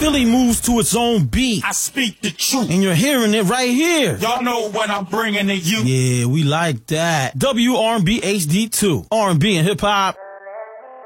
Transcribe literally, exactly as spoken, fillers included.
Philly moves to its own beat. I speak the truth. And you're hearing it right here. Y'all know what I'm bringing to you. Yeah, we like that. W R and B H D two. R and B and hip hop.